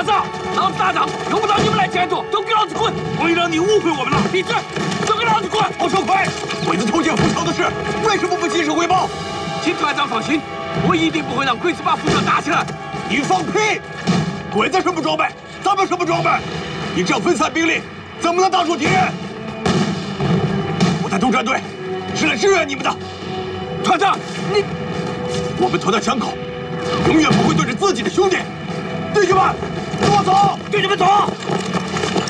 八糟！老子打仗用不着你们来监督，都给老子滚！ 我已让你误会我们了。 闭嘴！都给老子滚！ 王少奎，鬼子偷窃扶桥的事，为什么不及时汇报？ 请团长放心，我一定不会让鬼子把扶桥打起来。 你放屁！鬼子什么装备，咱们什么装备？你这样分散兵力，怎么能打住敌人？我带东战队是来支援你们的。 团长，你， 我们团的枪口永远不会对着自己的兄弟。弟兄们，跟我走！ 弟兄们走！